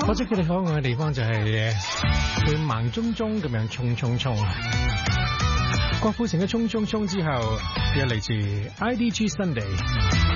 或者佢哋可愛嘅地方就係會盲中中咁樣衝衝衝。郭富城嘅衝衝衝之後，又嚟自 IDG Sunday。